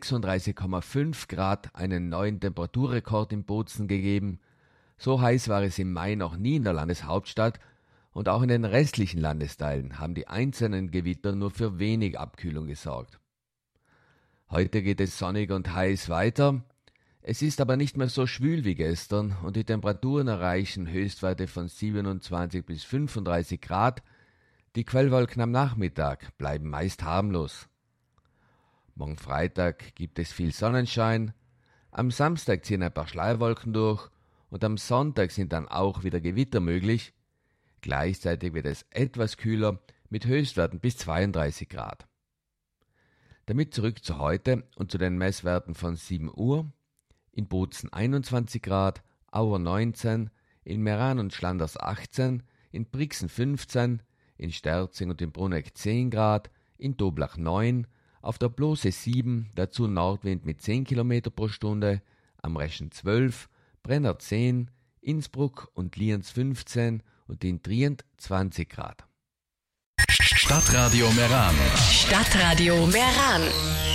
36,5 Grad einen neuen Temperaturrekord in Bozen gegeben. So heiß war es im Mai noch nie in der Landeshauptstadt und auch in den restlichen Landesteilen haben die einzelnen Gewitter nur für wenig Abkühlung gesorgt. Heute geht es sonnig und heiß weiter. Es ist aber nicht mehr so schwül wie gestern und die Temperaturen erreichen Höchstwerte von 27 bis 35 Grad. Die Quellwolken am Nachmittag bleiben meist harmlos. Morgen Freitag gibt es viel Sonnenschein, am Samstag ziehen ein paar Schleierwolken durch und am Sonntag sind dann auch wieder Gewitter möglich. Gleichzeitig wird es etwas kühler mit Höchstwerten bis 32 Grad. Damit zurück zu heute und zu den Messwerten von 7 Uhr. In Bozen 21 Grad, Auer 19, in Meran und Schlanders 18, in Brixen 15, in Sterzing und in Bruneck 10 Grad, in Toblach 9, auf der Blose 7, dazu Nordwind mit 10 km pro Stunde, am Reschen 12, Brenner 10, Innsbruck und Lienz 15 und in Trient 20 Grad. Stadtradio Meran. Stadtradio Meran.